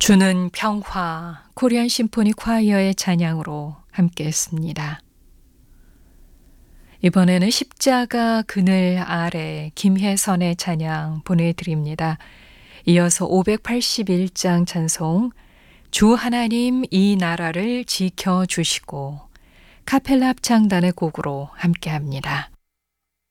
주는 평화 코리안 심포니 콰이어의 찬양으로 함께했습니다. 이번에는 십자가 그늘 아래 김혜선의 찬양 보내드립니다. 이어서 581장 찬송 주 하나님 이 나라를 지켜주시고 카펠라 합창단의 곡으로 함께합니다.